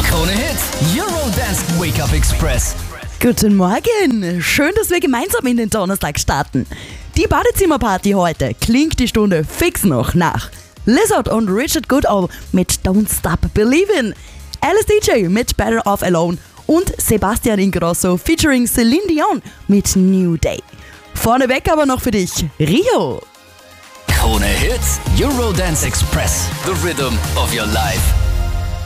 Krone Hits, Eurodance Wake-Up Express. Guten Morgen! Schön, dass wir gemeinsam in den Donnerstag starten. Die Badezimmerparty heute klingt die Stunde fix noch nach. Lizard und Richard Goodall mit Don't Stop Believin', Alice DJ mit Better Off Alone und Sebastian Ingrosso featuring Celine Dion mit New Day. Vorneweg aber noch für dich, Rio. Krone Hits, Eurodance Express. The rhythm of your life.